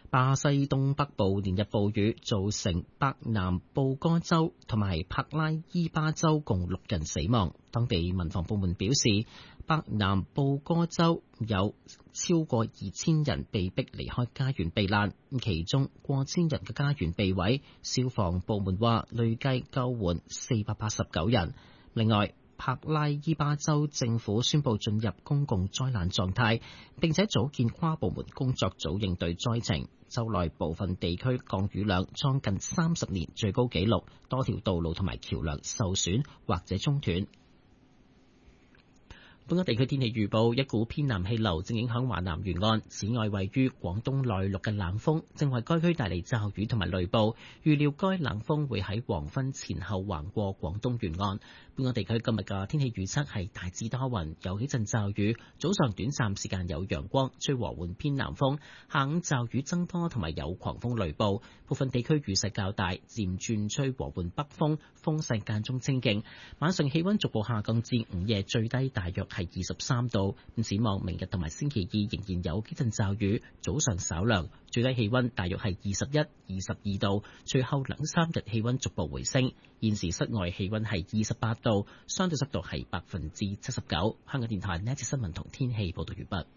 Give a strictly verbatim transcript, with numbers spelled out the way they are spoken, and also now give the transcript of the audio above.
巴西東北部連日暴雨，造成北南布哥州同埋帕拉伊巴州共六人死亡。當地民防部門表示，北南布哥州有超過二千人被逼離開家園避難，其中過千人嘅家園被毀。消防部門話累計救援四百八十九人。另外，帕拉伊巴州政府宣布進入公共災難狀態，並且組建跨部門工作組應對災情。州內部分地區降雨量創近三十年最高紀錄，多條道路同埋橋梁受損或者中斷。本港地區天氣預報，一股偏南氣流正影響華南沿岸，此外位於廣東內陸嘅冷鋒正為該區帶嚟驟雨同埋雷暴，預料該冷鋒會喺黃昏前後橫過廣東沿岸。本港地區今日嘅天氣預測係大致多雲，有幾陣驟雨，早上短暫時間有陽光，吹和緩偏南風，下午驟雨增多同埋有狂風雷暴，部分地區雨勢較大，漸轉吹和緩北風，風勢間中清勁。晚上氣溫逐步下降至午夜最低大約係二十三度。咁展望明日同埋星期二仍然有幾陣驟雨，早上稍涼，最低氣溫大約係二十一、二十二度。隨後兩三日氣溫逐步回升。現時室外氣溫係二十八度，相對濕度係百分之七十九。香港電台呢一節新聞同天氣報道完畢。